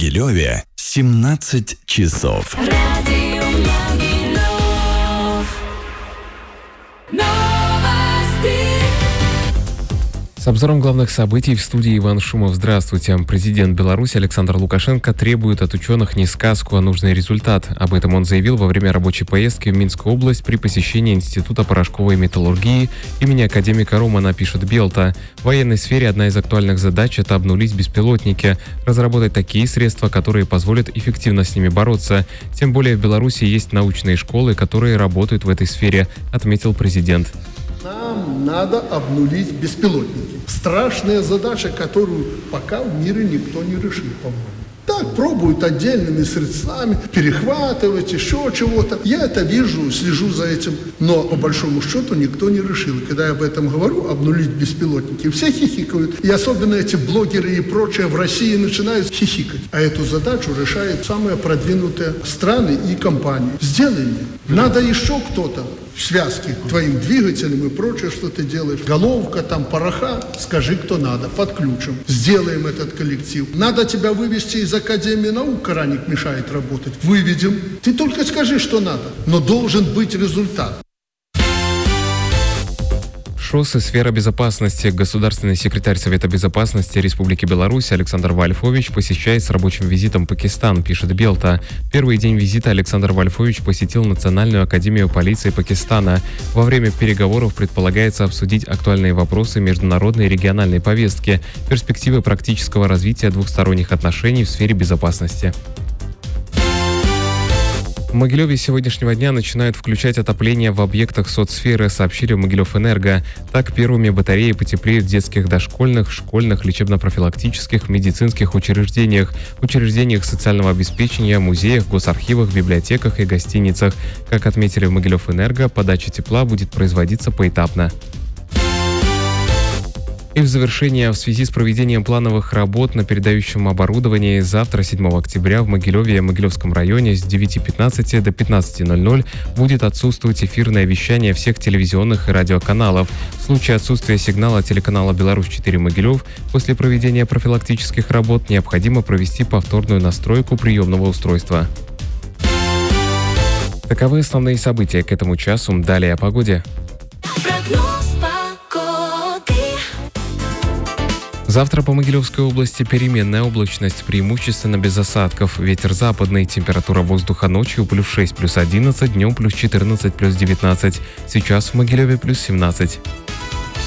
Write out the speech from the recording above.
Могилеве 17 часов. Радио Могилев. Новости. С обзором главных событий в студии Иван Шумов. Здравствуйте. Президент Беларуси Александр Лукашенко требует от ученых не сказку, а нужный результат. Об этом он заявил во время рабочей поездки в Минскую область при посещении Института порошковой металлургии имени академика Романа, пишет Белта. В военной сфере одна из актуальных задач – это обнулить беспилотники, разработать такие средства, которые позволят эффективно с ними бороться. Тем более в Беларуси есть научные школы, которые работают в этой сфере, отметил президент. Нам надо обнулить беспилотники. Страшная задача, которую пока в мире никто не решил, по-моему. Так, пробуют отдельными средствами перехватывать, еще чего-то. Я это вижу, слежу за этим. Но, по большому счету, никто не решил. И когда я об этом говорю, обнулить беспилотники, все хихикают. И особенно эти блогеры и прочее в России начинают хихикать. А эту задачу решают самые продвинутые страны и компании. Сделаем. Надо еще кто-то в связке твоим двигателем и прочее, что ты делаешь. Головка, там, пороха, скажи, кто надо, подключим. Сделаем этот коллектив. Надо тебя вывести из Академии наук, Караник мешает работать. Выведем. Ты только скажи, что надо. Но должен быть результат. ШОС и сфера безопасности. Государственный секретарь Совета безопасности Республики Беларусь Александр Вольфович посещает с рабочим визитом Пакистан, пишет Белта. Первый день визита Александр Вольфович посетил Национальную академию полиции Пакистана. Во время переговоров предполагается обсудить актуальные вопросы международной и региональной повестки, перспективы практического развития двухсторонних отношений в сфере безопасности. В Могилеве с сегодняшнего дня начинают включать отопление в объектах соцсферы, сообщили в Могилев-Энерго. Так, первыми батареи потеплеют в детских, дошкольных, школьных, лечебно-профилактических, медицинских учреждениях социального обеспечения, музеях, госархивах, библиотеках и гостиницах. Как отметили в Могилев-Энерго, подача тепла будет производиться поэтапно. И в завершение, в связи с проведением плановых работ на передающем оборудовании, завтра, 7 октября, в Могилеве и Могилевском районе с 9:15 до 15:00 будет отсутствовать эфирное вещание всех телевизионных и радиоканалов. В случае отсутствия сигнала телеканала «Беларусь-4 Могилев» после проведения профилактических работ необходимо провести повторную настройку приемного устройства. Таковы основные события к этому часу. Далее о погоде. Завтра по Могилевской области переменная облачность, преимущественно без осадков. Ветер западный, температура воздуха ночью +6, +11, днем +14, +19. Сейчас в Могилеве +17.